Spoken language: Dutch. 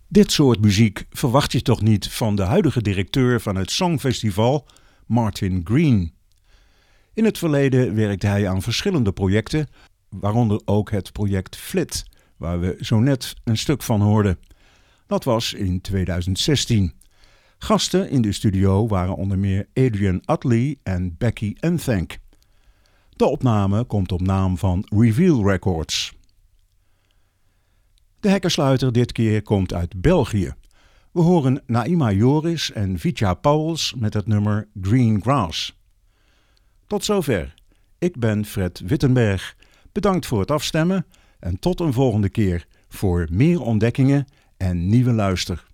Dit soort muziek verwacht je toch niet van de huidige directeur van het Songfestival, Martin Green. In het verleden werkte hij aan verschillende projecten, waaronder ook het project Flit, waar we zo net een stuk van hoorden. Dat was in 2016. Gasten in de studio waren onder meer Adrian Utley en Becky Enthank. De opname komt op naam van Reveal Records. De hekkersluiter dit keer komt uit België. We horen Naima Joris en Vitya Pauwels met het nummer Green Grass. Tot zover. Ik ben Fred Wittenberg. Bedankt voor het afstemmen en tot een volgende keer voor meer ontdekkingen en nieuwe luister.